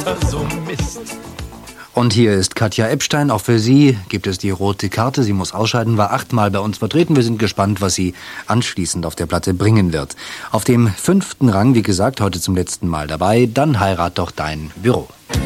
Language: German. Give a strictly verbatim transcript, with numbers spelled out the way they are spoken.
lauter so Mist. Und hier ist Katja Epstein. Auch für Sie gibt es die rote Karte. Sie muss ausscheiden, war achtmal bei uns vertreten. Wir sind gespannt, was sie anschließend auf der Platte bringen wird. Auf dem fünften Rang, wie gesagt, heute zum letzten Mal dabei. Dann heirat doch dein Büro.